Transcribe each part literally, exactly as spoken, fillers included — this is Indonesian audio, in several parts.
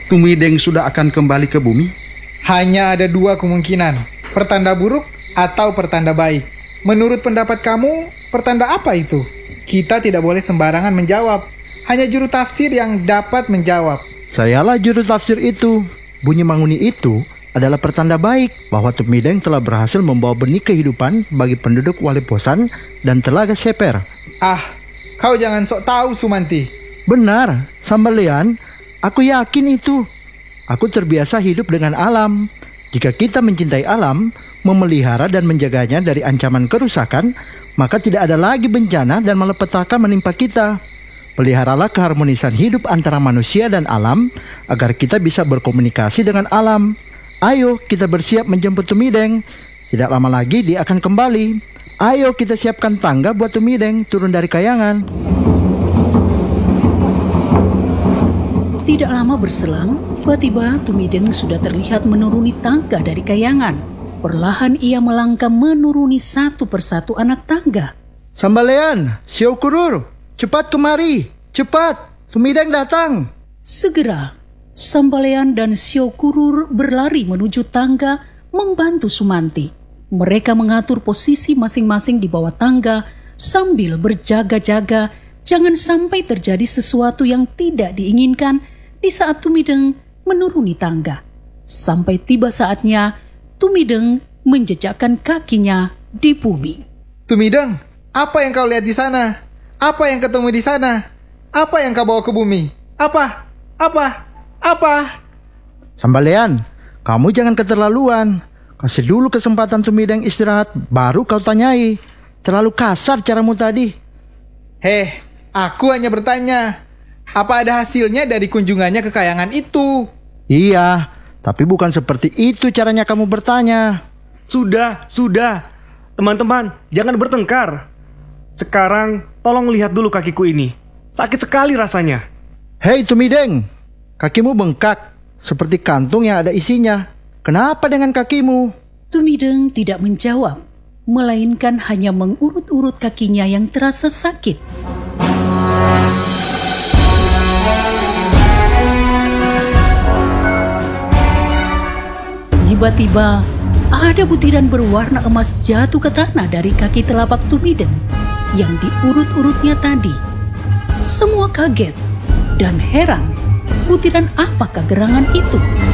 Tumideng sudah akan kembali ke bumi? Hanya ada dua kemungkinan, pertanda buruk atau pertanda baik. Menurut pendapat kamu, pertanda apa itu? Kita tidak boleh sembarangan menjawab. Hanya juru tafsir yang dapat menjawab. Sayalah juru tafsir itu. Bunyi Manguni itu adalah pertanda baik bahwa Tumideng telah berhasil membawa benih kehidupan bagi penduduk Waleposan dan Telaga Seper. Ah, kau jangan sok tahu, Sumanti. Benar, Sambalean, aku yakin itu. Aku terbiasa hidup dengan alam. Jika kita mencintai alam, memelihara dan menjaganya dari ancaman kerusakan, maka tidak ada lagi bencana dan malapetaka menimpa kita. Peliharalah keharmonisan hidup antara manusia dan alam agar kita bisa berkomunikasi dengan alam. Ayo kita bersiap menjemput Tumideng. Tidak lama lagi dia akan kembali. Ayo kita siapkan tangga buat Tumideng turun dari kayangan. Tidak lama berselang, tiba-tiba Tumideng sudah terlihat menuruni tangga dari kayangan. Perlahan ia melangkah menuruni satu persatu anak tangga. Sambalean, Siokurur, cepat kemari, cepat, Tumideng datang. Segera, Sambalean dan Siokurur berlari menuju tangga membantu Sumanti. Mereka mengatur posisi masing-masing di bawah tangga sambil berjaga-jaga jangan sampai terjadi sesuatu yang tidak diinginkan di saat Tumideng menuruni tangga. Sampai tiba saatnya, Tumideng menjejakkan kakinya di bumi. Tumideng, apa yang kau lihat di sana? Apa yang ketemu di sana? Apa yang kau bawa ke bumi? Apa? Apa? Apa? Sambalean, kamu jangan keterlaluan. Kasih dulu kesempatan Tumideng istirahat, baru kau tanyai. Terlalu kasar caramu tadi. Heh, aku hanya bertanya. Apa ada hasilnya dari kunjungannya ke kayangan itu? Iya, tapi bukan seperti itu caranya kamu bertanya. Sudah, sudah. Teman-teman, jangan bertengkar. Sekarang, tolong lihat dulu kakiku ini. Sakit sekali rasanya. Hei Tumideng, kakimu bengkak seperti kantung yang ada isinya. Kenapa dengan kakimu? Tumideng tidak menjawab, melainkan hanya mengurut-urut kakinya yang terasa sakit. Tiba-tiba, ada butiran berwarna emas jatuh ke tanah dari kaki telapak Tumideng yang diurut-urutnya tadi. Semua kaget dan heran, butiran apakah gerangan itu?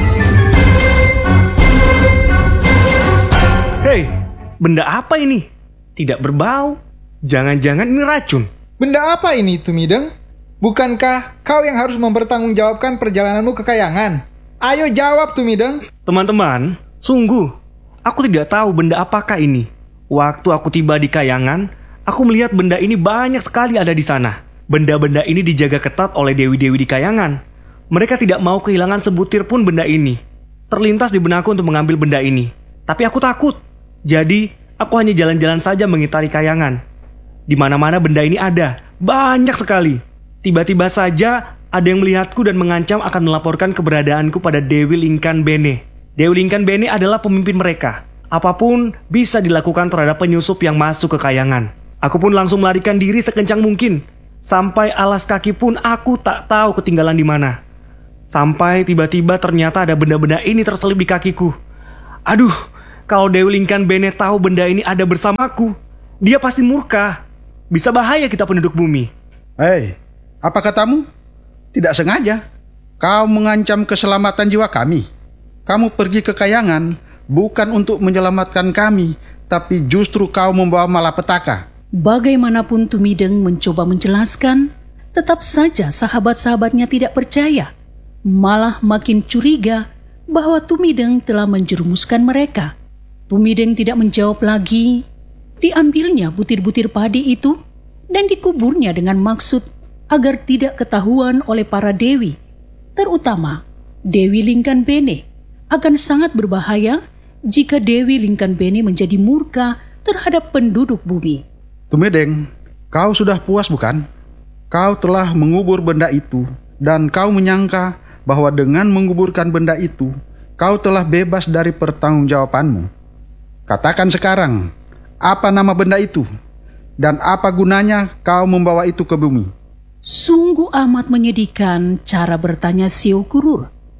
Hei, benda apa ini? Tidak berbau. Jangan-jangan ini racun. Benda apa ini, Tumideng? Bukankah kau yang harus mempertanggungjawabkan perjalananmu ke kayangan? Ayo jawab, Tumideng. Teman-teman, sungguh, aku tidak tahu benda apakah ini. Waktu aku tiba di kayangan, aku melihat benda ini banyak sekali ada di sana. Benda-benda ini dijaga ketat oleh dewi-dewi di kayangan. Mereka tidak mau kehilangan sebutir pun benda ini. Terlintas di benakku untuk mengambil benda ini. Tapi aku takut. Jadi, aku hanya jalan-jalan saja mengitari kayangan. Di mana-mana benda ini ada, banyak sekali. Tiba-tiba saja ada yang melihatku dan mengancam akan melaporkan keberadaanku pada Dewi Lingkan Bene. Dewi Lingkan Bene adalah pemimpin mereka. Apapun bisa dilakukan terhadap penyusup yang masuk ke kayangan. Aku pun langsung melarikan diri sekencang mungkin. Sampai alas kaki pun aku tak tahu ketinggalan di mana. Sampai tiba-tiba ternyata ada benda-benda ini terselip di kakiku. Aduh, kalau Dewi Lingkan Bene tahu benda ini ada bersamaku, dia pasti murka. Bisa bahaya kita penduduk bumi. Hei, apa katamu? Tidak sengaja. Kau mengancam keselamatan jiwa kami. Kamu pergi ke kayangan bukan untuk menyelamatkan kami, tapi justru kau membawa malapetaka. Bagaimanapun Tumideng mencoba menjelaskan, tetap saja sahabat-sahabatnya tidak percaya. Malah makin curiga bahwa Tumideng telah menjerumuskan mereka. Tumideng tidak menjawab lagi. Diambilnya butir-butir padi itu dan dikuburnya dengan maksud agar tidak ketahuan oleh para dewi, terutama Dewi Lingkan Bene. Akan sangat berbahaya jika Dewi Lingkan Bene menjadi murka terhadap penduduk bumi. Tumideng, kau sudah puas bukan? Kau telah mengubur benda itu, dan kau menyangka bahwa dengan menguburkan benda itu, kau telah bebas dari pertanggungjawabanmu. Katakan sekarang, apa nama benda itu? Dan apa gunanya kau membawa itu ke bumi? Sungguh amat menyedihkan cara bertanya Siokurur.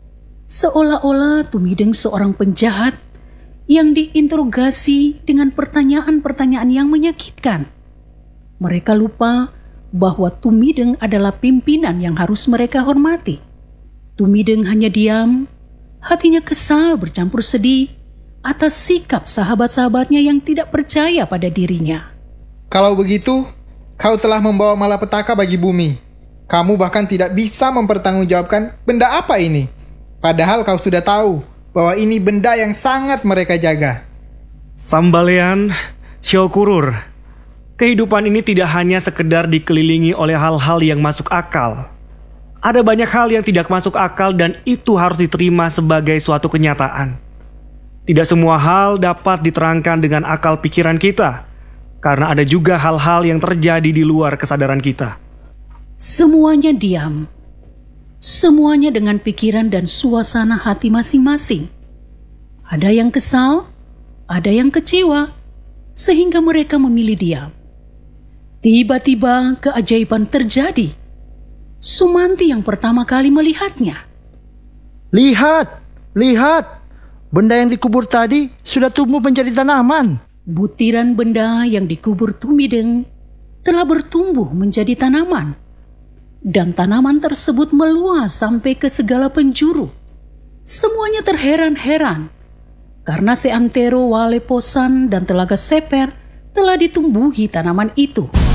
Seolah-olah Tumideng seorang penjahat yang diinterogasi dengan pertanyaan-pertanyaan yang menyakitkan. Mereka lupa bahwa Tumideng adalah pimpinan yang harus mereka hormati. Tumideng hanya diam, hatinya kesal bercampur sedih atas sikap sahabat-sahabatnya yang tidak percaya pada dirinya. Kalau begitu, kau telah membawa malapetaka bagi bumi. Kamu bahkan tidak bisa mempertanggungjawabkan benda apa ini. Padahal kau sudah tahu bahwa ini benda yang sangat mereka jaga. Sambalean, Siokurur, kehidupan ini tidak hanya sekedar dikelilingi oleh hal-hal yang masuk akal. Ada banyak hal yang tidak masuk akal dan itu harus diterima sebagai suatu kenyataan. Tidak semua hal dapat diterangkan dengan akal pikiran kita, karena ada juga hal-hal yang terjadi di luar kesadaran kita. Semuanya diam. Semuanya dengan pikiran dan suasana hati masing-masing. Ada yang kesal, ada yang kecewa, sehingga mereka memilih diam. Tiba-tiba keajaiban terjadi. Sumanti yang pertama kali melihatnya. Lihat, lihat, benda yang dikubur tadi sudah tumbuh menjadi tanaman. Butiran benda yang dikubur Tumideng telah bertumbuh menjadi tanaman. Dan tanaman tersebut meluas sampai ke segala penjuru. Semuanya terheran-heran karena seantero Wale Posan dan Telaga Seper telah ditumbuhi tanaman itu.